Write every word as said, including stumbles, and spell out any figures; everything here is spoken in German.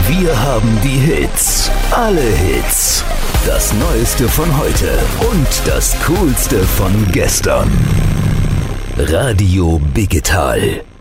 Wir haben die Hits. Alle Hits. Das Neueste von heute und das Coolste von gestern. Radio Biggetal.